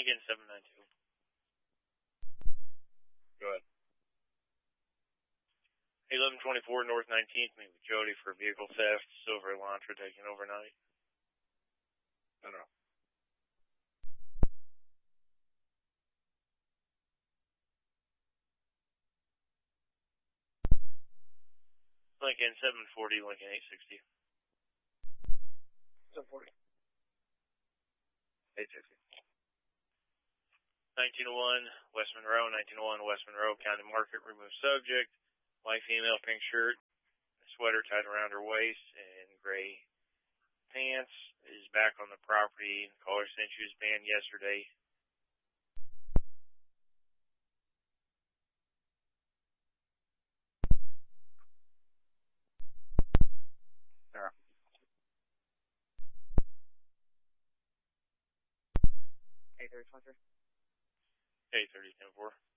Lincoln 792. Go ahead. 1124 North 19th, meet with Jody for vehicle theft, silver Elantra taken overnight. No. Lincoln 740, Lincoln 860. 740. 860. 1901 West Monroe, 1901 West Monroe County Market, remove subject. White female, pink shirt, sweater tied around her waist, and gray pants, is back on the property. Caller said she was banned yesterday. Sarah. 830, 830, 10-4.